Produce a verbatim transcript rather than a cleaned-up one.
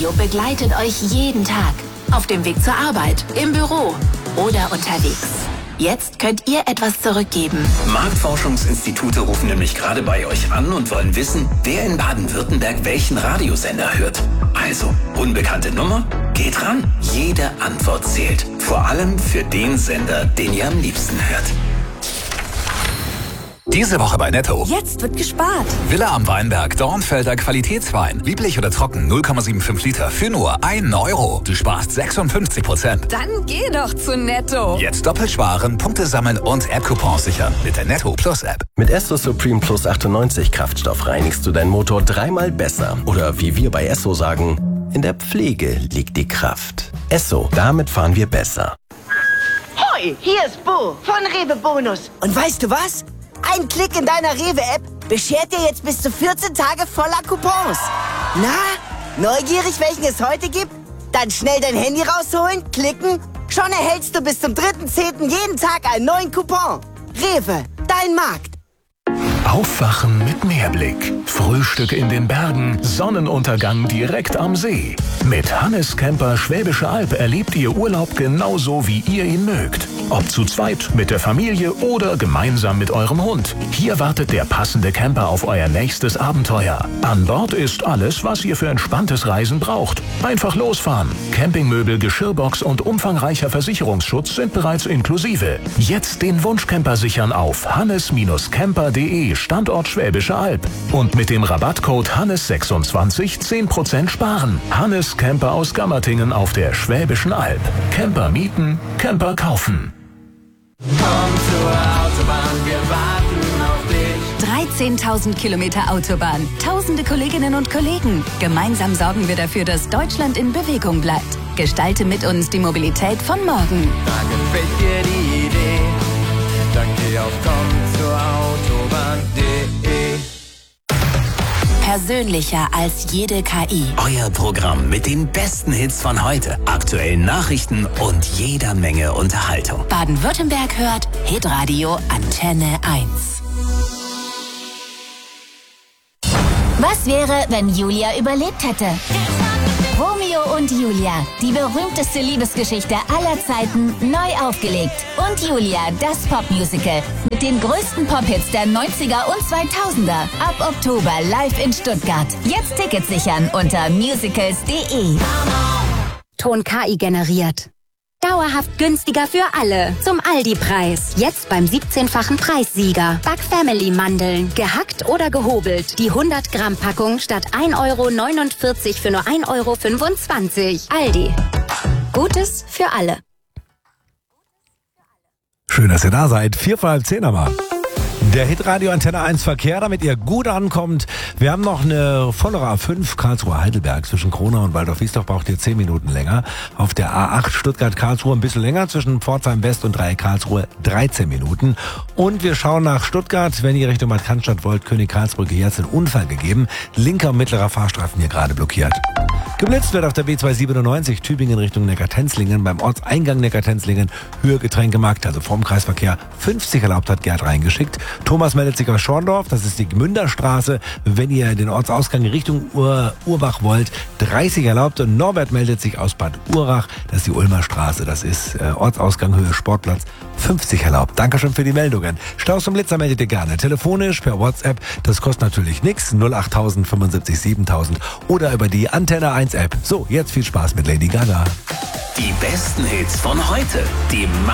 Hitradio begleitet euch jeden Tag. Auf dem Weg zur Arbeit, im Büro oder unterwegs. Jetzt könnt ihr etwas zurückgeben. Marktforschungsinstitute rufen nämlich gerade bei euch an und wollen wissen, wer in Baden-Württemberg welchen Radiosender hört. Also, unbekannte Nummer? Geht ran. Jede Antwort zählt. Vor allem für den Sender, den ihr am liebsten hört. Diese Woche bei Netto. Jetzt wird gespart. Villa am Weinberg, Dornfelder Qualitätswein. Lieblich oder trocken, null Komma fünfundsiebzig Liter für nur einen Euro. Du sparst sechsundfünfzig Prozent. Dann geh doch zu Netto. Jetzt doppelt sparen, Punkte sammeln und App-Coupons sichern mit der Netto Plus App. Mit Esso Supreme Plus achtundneunzig Kraftstoff reinigst du deinen Motor dreimal besser. Oder wie wir bei Esso sagen, in der Pflege liegt die Kraft. Esso, damit fahren wir besser. Hoi, hier ist Bo von Rewe Bonus. Und weißt du was? Ein Klick in deiner Rewe-App beschert dir jetzt bis zu vierzehn Tage voller Coupons. Na, neugierig, welchen es heute gibt? Dann schnell dein Handy rausholen, klicken. Schon erhältst du bis zum dritten zehnten jeden Tag einen neuen Coupon. Rewe, dein Markt. Aufwachen mit Meerblick. Frühstück in den Bergen, Sonnenuntergang direkt am See. Mit Hannes Camper Schwäbische Alb erlebt ihr Urlaub genauso, wie ihr ihn mögt. Ob zu zweit, mit der Familie oder gemeinsam mit eurem Hund. Hier wartet der passende Camper auf euer nächstes Abenteuer. An Bord ist alles, was ihr für entspanntes Reisen braucht. Einfach losfahren. Campingmöbel, Geschirrbox und umfangreicher Versicherungsschutz sind bereits inklusive. Jetzt den Wunschcamper sichern auf hannes camper punkt de, Standort Schwäbische Alb. Und mit dem Rabattcode Hannes sechsundzwanzig zehn Prozent sparen. Hannes Camper aus Gammertingen auf der Schwäbischen Alb. Camper mieten, Camper kaufen. Komm zur Autobahn, wir warten auf dich. dreizehntausend Kilometer Autobahn, tausende Kolleginnen und Kollegen. Gemeinsam sorgen wir dafür, dass Deutschland in Bewegung bleibt. Gestalte mit uns die Mobilität von morgen. Da gefällt dir die Idee, dann geh auf komm zur Autobahn punkt de. Persönlicher als jede K I. Euer Programm mit den besten Hits von heute, aktuellen Nachrichten und jeder Menge Unterhaltung. Baden-Württemberg hört Hitradio Antenne eins. Was wäre, wenn Julia überlebt hätte? Romeo und Julia, die berühmteste Liebesgeschichte aller Zeiten, neu aufgelegt. Und Julia, das Popmusical. Mit den größten Pop-Hits der neunziger und zweitausender. Ab Oktober live in Stuttgart. Jetzt Tickets sichern unter musicals punkt de. Ton K I generiert. Dauerhaft günstiger für alle. Zum Aldi-Preis. Jetzt beim siebzehnfachen Preissieger. Back Family Mandeln. Gehackt oder gehobelt. Die hundert Gramm Packung statt ein Euro neunundvierzig für nur ein Euro fünfundzwanzig. Aldi. Gutes für alle. Schön, dass ihr da seid. Vier vor halb zehn aber. Der Hitradio Antenne eins Verkehr, damit ihr gut ankommt. Wir haben noch eine vollere A fünf Karlsruhe-Heidelberg zwischen Kronau und Waldorf-Wiesdorf, braucht ihr zehn Minuten länger. Auf der A acht Stuttgart-Karlsruhe ein bisschen länger, zwischen Pforzheim West und Dreieck Karlsruhe dreizehn Minuten. Und wir schauen nach Stuttgart, wenn ihr Richtung Bad Cannstatt wollt, König Karlsbrücke, hier hat es einen Unfall gegeben. Linker und mittlerer Fahrstreifen hier gerade blockiert. Geblitzt wird auf der B zweihundertsiebenundneunzig Tübingen Richtung Neckartenzlingen. Beim Ortseingang Neckartenzlingen Höhe Getränkemarkt, also vom Kreisverkehr fünfzig erlaubt, hat Gerd reingeschickt. Thomas meldet sich aus Schorndorf, das ist die Gmünderstraße. Wenn ihr den Ortsausgang Richtung Ur- Urbach wollt, dreißig erlaubt. Und Norbert meldet sich aus Bad Urach, das ist die Ulmer Straße, das ist äh, Ortsausgang Höhe Sportplatz, fünfzig erlaubt. Dankeschön für die Meldungen. Staus zum Blitzer meldet ihr gerne telefonisch, per WhatsApp, das kostet natürlich nichts, null acht null null fünfundsiebzig siebentausend oder über die Antenne eins App. So, jetzt viel Spaß mit Lady Gaga. Die besten Hits von heute, die